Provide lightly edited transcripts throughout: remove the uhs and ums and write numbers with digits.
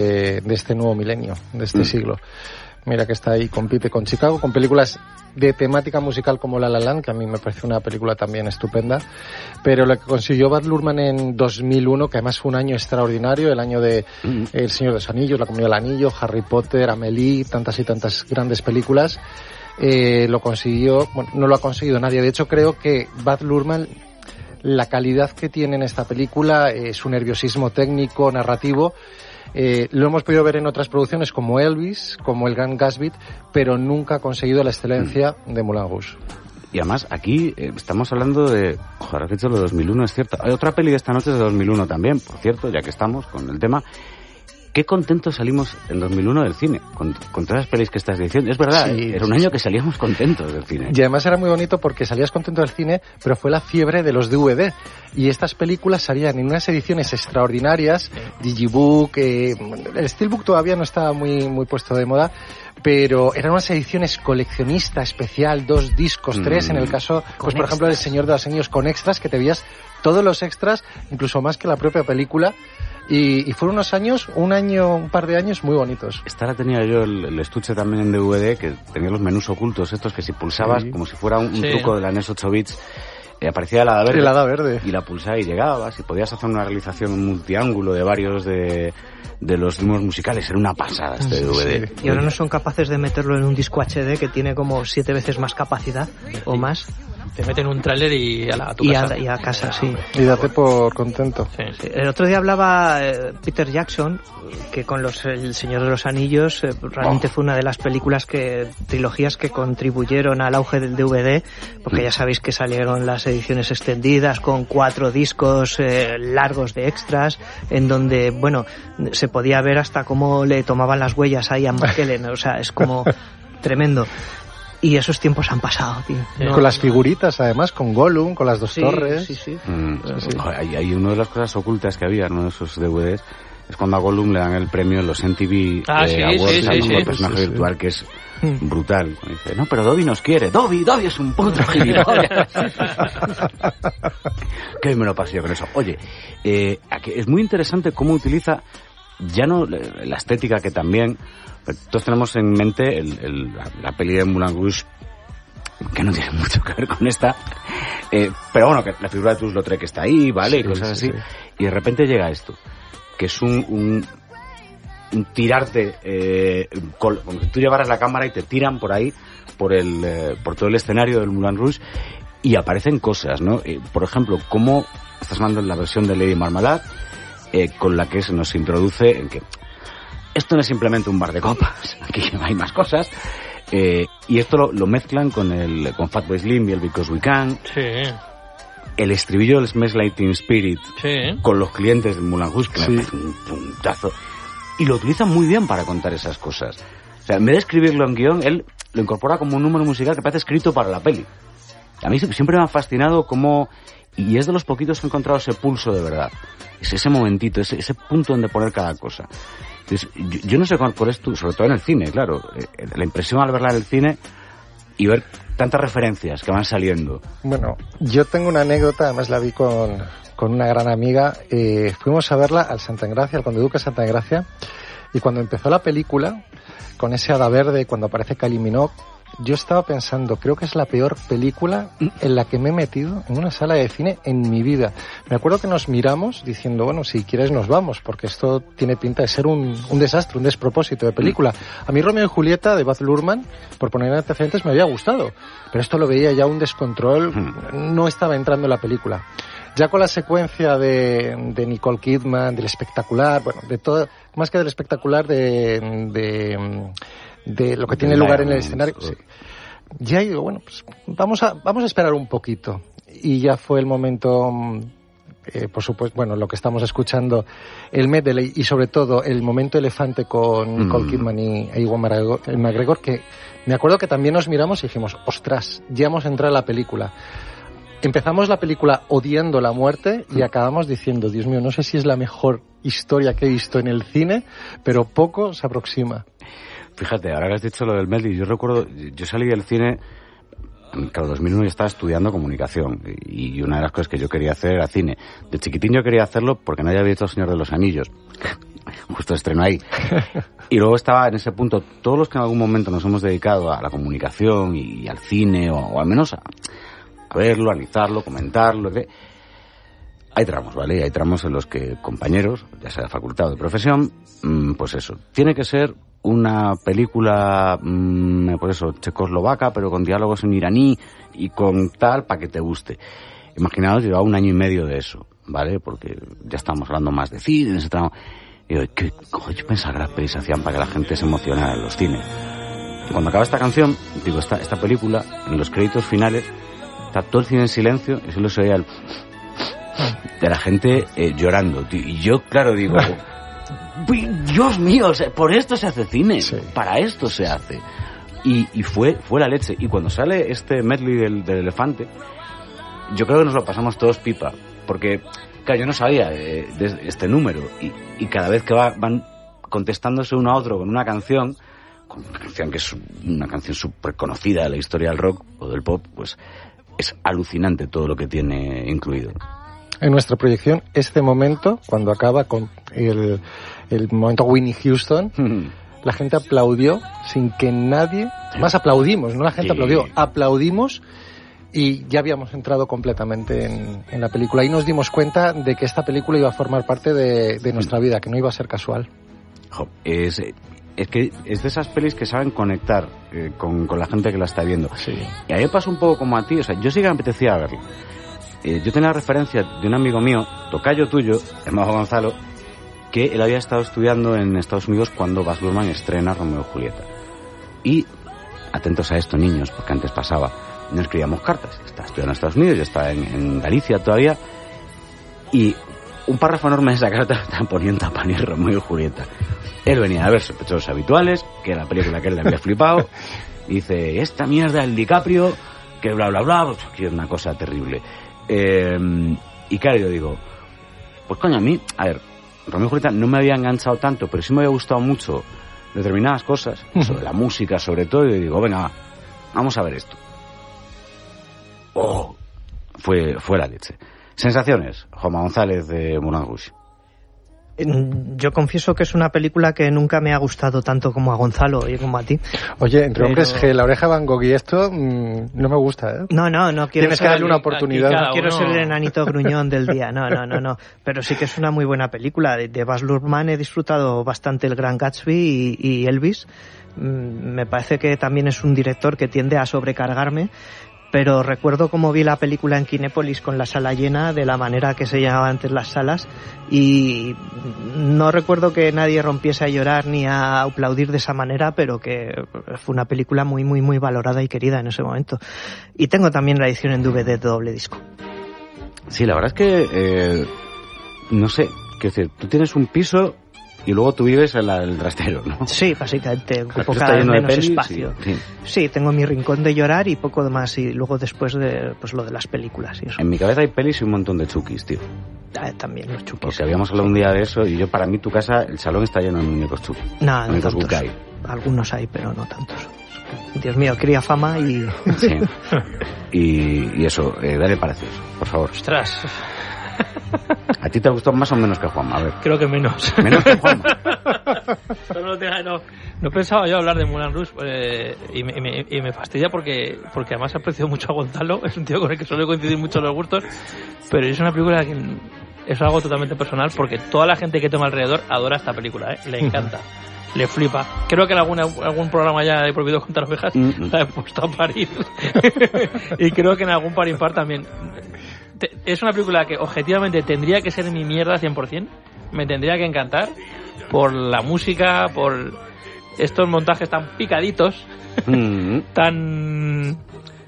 de este nuevo milenio, de este siglo. Mira que está ahí, compite con Chicago, con películas de temática musical como La La Land, que a mí me parece una película también estupenda, pero lo que consiguió Baz Luhrmann en 2001, que además fue un año extraordinario, el año de El Señor de los Anillos, La Comunidad del Anillo, Harry Potter, Amélie, tantas y tantas grandes películas, lo consiguió, bueno, no lo ha conseguido nadie. De hecho, creo que Baz Luhrmann, la calidad que tiene en esta película, su nerviosismo técnico, narrativo, lo hemos podido ver en otras producciones como Elvis, como El Gran Gatsby, pero nunca ha conseguido la excelencia de Moulin Rouge. Y además aquí estamos hablando de... Joder, has dicho lo de 2001, es cierto. Hay otra peli de esta noche de 2001 también, por cierto, ya que estamos con el tema. Qué contentos salimos en 2001 del cine, con todas las pelis que estás diciendo. Es verdad, sí, era un año que salíamos contentos del cine. Y además era muy bonito porque salías contento del cine, pero fue la fiebre de los DVD. Y estas películas salían en unas ediciones extraordinarias, Digibook, el Steelbook todavía no estaba muy puesto de moda, pero eran unas ediciones coleccionista especial, 2 discos, 3, en el caso, pues por ejemplo, del Señor de los Anillos, con extras, que te veías todos los extras, incluso más que la propia película. Y fueron unos años, un par de años muy bonitos. Esta la tenía yo, el estuche también en DVD, que tenía los menús ocultos estos que si pulsabas, como si fuera un truco de la NES 8 bits, aparecía el hada verde. Y la pulsabas y llegabas, y podías hacer una realización, un multiángulo de varios de los ritmos musicales. Era una pasada este DVD. Sí. Y ahora no son capaces de meterlo en un disco HD que tiene como 7 veces más capacidad o más. Te meten un tráiler y a tu casa. Y a casa, sí. Y date por contento. Sí. El otro día hablaba Peter Jackson, que con El Señor de los Anillos realmente fue una de las trilogías que contribuyeron al auge del DVD, porque ya sabéis que salieron las ediciones extendidas con 4 discos largos de extras, en donde, bueno, se podía ver hasta cómo le tomaban las huellas a Ian McKellen, o sea, es como tremendo. Y esos tiempos han pasado, tío. No, con las figuritas, además, con Gollum, con las 2 torres. Sí. Hay una de las cosas ocultas que había en uno de esos DVDs, es cuando a Gollum le dan el premio en los MTV Awards, como personaje virtual, que es brutal. Y dice, no, pero Dobby nos quiere. Dobby es un puto gilipollas. Qué me lo pasé yo con eso. Oye, es muy interesante cómo utiliza, ya no la estética, que también... Todos tenemos en mente la peli de Moulin Rouge, que no tiene mucho que ver con esta, pero bueno, que la figura de Toulouse-Lautrec está ahí, ¿vale? Y cosas así. Y de repente llega esto, que es un tirarte, como si tú llevaras la cámara y te tiran por ahí, por todo el escenario del Moulin Rouge, y aparecen cosas, ¿no? Por ejemplo, cómo estás mandando la versión de Lady Marmalade, con la que se nos introduce en que esto no es simplemente un bar de copas, aquí hay más cosas, y esto lo mezclan con Fatboy Slim y el Because We Can. Sí. El estribillo del Smells Like Teen Spirit, con los clientes del Moulin Rouge, que me parece un puntazo, y lo utilizan muy bien para contar esas cosas. O sea, en vez de escribirlo en guión, él lo incorpora como un número musical que parece escrito para la peli. A mí siempre me ha fascinado cómo... Y es de los poquitos que he encontrado ese pulso de verdad. Es ese momentito, ese punto donde poner cada cosa. Entonces, yo no sé cuál es tu, sobre todo en el cine, claro, la impresión al verla en el cine y ver tantas referencias que van saliendo. Bueno, yo tengo una anécdota, además la vi con una gran amiga. Fuimos a verla al Santa Engracia, al Conde Duque Santa Engracia, y cuando empezó la película, con ese hada verde, cuando aparece Kylie Minogue, yo estaba pensando, creo que es la peor película en la que me he metido en una sala de cine en mi vida. Me acuerdo que nos miramos diciendo, bueno, si quieres nos vamos, porque esto tiene pinta de ser un desastre, un despropósito de película. A mí Romeo y Julieta de Baz Luhrmann, por poner antecedentes, me había gustado, pero esto lo veía ya un descontrol, no estaba entrando en la película. Ya con la secuencia de Nicole Kidman, del espectacular, bueno, de todo, más que del espectacular, de lo que tiene lugar en el escenario, sí. Ya digo, bueno, pues vamos a esperar un poquito. Y ya fue el momento, por supuesto, bueno, lo que estamos escuchando, el medley y sobre todo el momento elefante con Nicole Kidman y Ewan McGregor, que me acuerdo que también nos miramos y dijimos, ostras, ya hemos entrado en la película. Empezamos la película odiando la muerte y acabamos diciendo, Dios mío, no sé si es la mejor historia que he visto en el cine, pero poco se aproxima. Fíjate, ahora que has dicho lo del medley, yo recuerdo, yo salí del cine, claro, 2001 yo estaba estudiando comunicación y una de las cosas que yo quería hacer era cine. De chiquitín yo quería hacerlo porque nadie había visto El Señor de los Anillos. justo estreno ahí. Y luego estaba en ese punto, todos los que en algún momento nos hemos dedicado a la comunicación y al cine, o al menos a verlo, analizarlo, comentarlo, hay tramos, ¿vale? Hay tramos en los que compañeros, ya sea de facultad o de profesión, pues eso, tiene que ser una película, pues eso, checoslovaca, pero con diálogos en iraní y con tal, para que te guste. Imaginaos, llevaba 1 año y medio de eso, ¿vale? Porque ya estábamos hablando más de cine, en ese tramo. Y yo, yo pensaba que las pelis se hacían para que la gente se emocionara en los cines. Y cuando acaba esta canción, digo, esta película, en los créditos finales, está todo el cine en silencio y solo se oía de la gente llorando, tío. Y yo, claro, digo, Dios mío, o sea, por esto se hace cine, sí. Para esto se hace. Y fue la leche. Y cuando sale este medley del elefante, yo creo que nos lo pasamos todos pipa, porque, claro, yo no sabía de este número, y cada vez que van contestándose uno a otro con una canción que es una canción súper conocida de la historia del rock o del pop, pues es alucinante todo lo que tiene incluido. En nuestra proyección, este momento, cuando acaba con el momento Whitney Houston, la gente aplaudió sin que nadie... Más aplaudimos, no la gente aplaudió, aplaudimos y ya habíamos entrado completamente en la película. Y nos dimos cuenta de que esta película iba a formar parte de nuestra vida, que no iba a ser casual. Es que es de esas pelis que saben conectar con la gente que la está viendo. Sí. Y a mí me pasa un poco como a ti, o sea, yo sí que me apetecía verla. Yo tenía la referencia de un amigo mío, tocayo tuyo, hermano Gonzalo, que él había estado estudiando en Estados Unidos cuando Baz Luhrmann estrena Romeo y Julieta. Y, atentos a esto, niños, porque antes pasaba, no escribíamos cartas. Estaba estudiando en Estados Unidos, yo estaba en Galicia todavía, y un párrafo enorme de esa carta estaban poniendo a parir Romeo y Julieta. Él venía a ver Sospechosos Habituales, que era la película que él le había flipado, y dice, esta mierda del DiCaprio, que bla bla bla, que es una cosa terrible. Y claro, yo digo, pues coño, a mí, a ver, Romeo y Julieta no me había enganchado tanto, pero sí me había gustado mucho determinadas cosas, sobre la música sobre todo, y digo, venga, vamos a ver esto. Oh, fue la leche. Sensaciones, Juanma González de Moulin Rouge. Yo confieso que es una película que nunca me ha gustado tanto como a Gonzalo y como a ti. Oye, entre hombres G, La oreja Van Gogh y esto no me gusta, ¿eh? No quiero. Tienes que darle una oportunidad. No quiero ser el enanito gruñón del día, no. Pero sí que es una muy buena película. De Baz Luhrmann he disfrutado bastante El Gran Gatsby y Elvis. Me parece que también es un director que tiende a sobrecargarme. Pero recuerdo cómo vi la película en Kinépolis con la sala llena, de la manera que se llamaban antes las salas, y no recuerdo que nadie rompiese a llorar ni a aplaudir de esa manera, pero que fue una película muy, muy, muy valorada y querida en ese momento. Y tengo también la edición en DVD de doble disco. Sí, la verdad es que, no sé, quiero decir, tú tienes un piso y luego tú vives en el trastero, ¿no? Sí, básicamente, ocupo cada vez menos espacio. Sí, tengo mi rincón de llorar y poco más, y luego después de pues lo de las películas y eso. En mi cabeza hay pelis y un montón de Chukis, tío. También los Chukis. Porque habíamos hablado un día de eso, y yo, para mí, tu casa, el salón está lleno de muñecos Chuki. No tantos. Algunos hay, pero no tantos. Dios mío, cría fama y... Sí. Y eso, dale parecidos, por favor. Ostras. ¿A ti te gustó más o menos que Juanma? A ver. Creo que menos. ¿Menos que Juanma? No pensaba yo hablar de Moulin Rouge, y me fastidia porque además aprecio mucho a Gonzalo. Es un tío con el que suele coincidir mucho los gustos, pero es una película que es algo totalmente personal, porque toda la gente que tengo alrededor adora esta película, le encanta. Le flipa. Creo que en algún programa ya he prohibido contar ovejas, la he puesto a parir. Y creo que en algún par impar también. Es una película que objetivamente tendría que ser mi mierda 100%. Me tendría que encantar por la música, por estos montajes tan picaditos, tan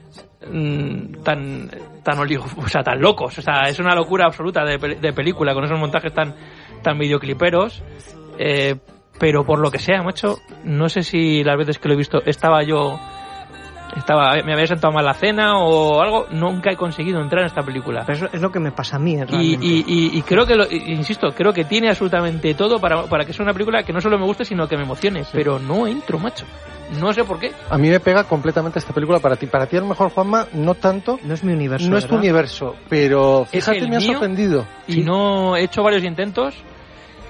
locos. O sea, es una locura absoluta de película, con esos montajes tan videocliperos. Pero por lo que sea, macho, no sé si las veces que lo he visto me había sentado mal la cena o algo, nunca he conseguido entrar en esta película. Pero eso es lo que me pasa a mí, y creo que, insisto, creo que tiene absolutamente todo para que sea una película que no solo me guste, sino que me emocione, pero no entro, macho. No sé por qué. A mí me pega completamente esta película para ti. Para ti a lo mejor, Juanma, no tanto. No es mi universo, no es tu universo, pero fíjate, me ha sorprendido. Y no he hecho varios intentos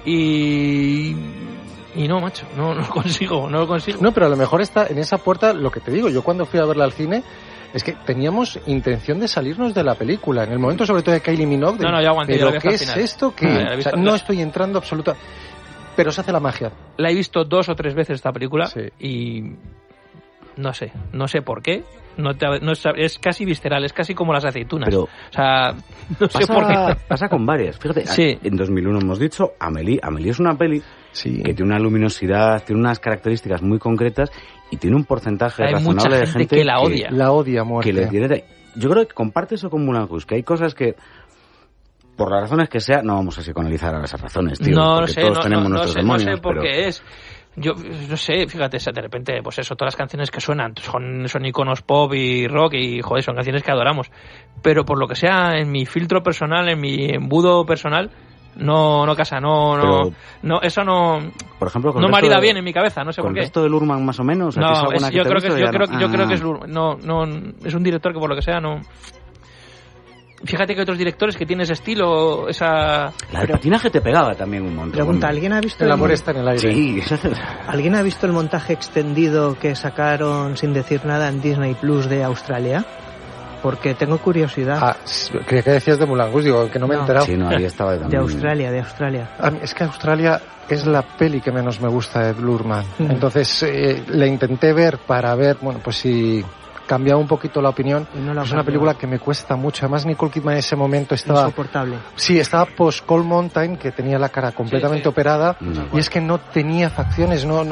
y no, macho, no lo consigo. No, pero a lo mejor está en esa puerta, lo que te digo, yo cuando fui a verla al cine, es que teníamos intención de salirnos de la película. En el momento, sobre todo, de Kylie Minogue, yo aguanté. ¿Pero qué es esto? No estoy entrando absoluta... Pero se hace la magia. La he visto 2 o 3 veces esta película y no sé por qué. Es casi visceral, es casi como las aceitunas. Pero o sea, no sé por qué. Pasa con varias. Fíjate, en 2001 hemos dicho, Amélie es una peli que tiene una luminosidad, tiene unas características muy concretas y tiene un porcentaje razonable de gente que la odia. La odia a muerte. Que le tiene... Yo creo que comparte eso con Moulin Rouge, que hay cosas que... Por las razones que sea, no vamos a psicoanalizar a esas razones, tío. No sé, todos tenemos nuestros demonios. No sé por qué es. Yo no sé, fíjate, de repente, pues eso, todas las canciones que suenan son iconos pop y rock y, joder, son canciones que adoramos. Pero por lo que sea, en mi filtro personal, en mi embudo personal, no casa, eso no... Por ejemplo, no marida bien en mi cabeza, no sé por qué. ¿Con esto de Lurman más o menos? No, yo creo que es Lurman. No, es un director que por lo que sea no... Fíjate que otros directores que tienen ese estilo, esa... El patinaje te pegaba también un montón. Pregunta, ¿alguien ha visto el amor está en el aire? Sí. ¿Alguien ha visto el montaje extendido que sacaron sin decir nada en Disney Plus de Australia? Porque tengo curiosidad. Creía que decías de Moulin Rouge, digo, que no me he enterado. Sí, no, ahí estaba también. De Australia. Es que Australia es la peli que menos me gusta de Lurman. Entonces, la intenté ver para ver, bueno, pues si... cambiado un poquito la opinión. Es una película que me cuesta mucho. Además, Nicole Kidman en ese momento estaba... insoportable. Sí, estaba post Cold Mountain, que tenía la cara completamente operada, y es que no tenía facciones, no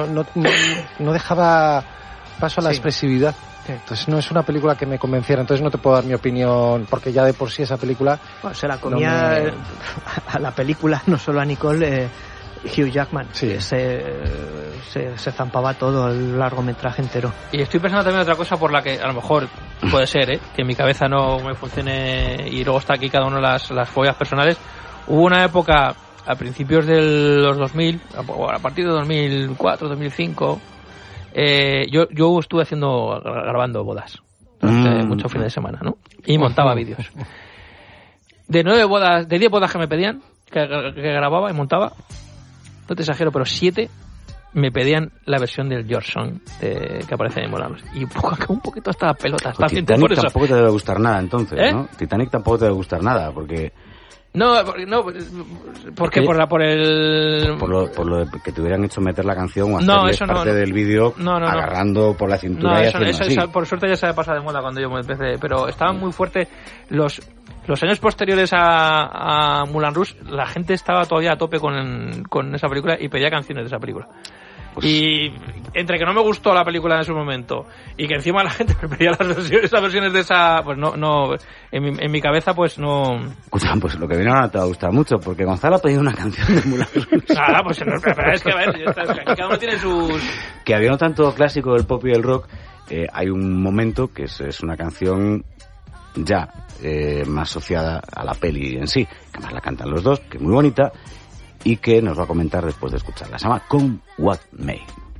dejaba paso a la expresividad. Entonces no es una película que me convenciera, entonces no te puedo dar mi opinión, porque ya de por sí esa película... Bueno, se la comía a la película, no solo a Nicole... Hugh Jackman se zampaba todo el largometraje entero. Y estoy pensando también otra cosa por la que a lo mejor puede ser que en mi cabeza no me funcione y luego está aquí cada uno las fobias personales. Hubo una época a principios de los 2000, a partir de 2004, 2005, yo estuve grabando bodas durante muchos fines de semana, ¿no? Y montaba vídeos. De 10 bodas que me pedían, que grababa y montaba, no te exagero, pero 7 me pedían la versión del George Song que aparece en Moulin Rouge. Y un poquito hasta la pelota. Hasta Titanic tampoco te debe gustar nada, entonces, ¿no? Titanic tampoco te debe gustar nada, porque... No, ¿por qué? Por lo de que te hubieran hecho meter la canción o hacerle parte del vídeo agarrando por la cintura y haciendo así. Por suerte ya se me pasa de moda cuando yo me empecé, pero estaban muy fuertes los años posteriores a Moulin Rouge. La gente estaba todavía a tope con esa película y pedía canciones de esa película. Y entre que no me gustó la película en su momento y que encima la gente me pedía esas versiones de esa, pues no en mi cabeza pues no. Escucha, pues lo que viene ahora te va a gustar mucho, porque Gonzalo ha pedido una canción de Moulin Rouge. Nada, pues pero es que a ver, cada uno tiene sus... Que habiendo tanto clásico del pop y del rock, hay un momento que es una canción ya más asociada a la peli en sí, que más la cantan los dos, que es muy bonita y que nos va a comentar después de escucharla. Se llama Come What May.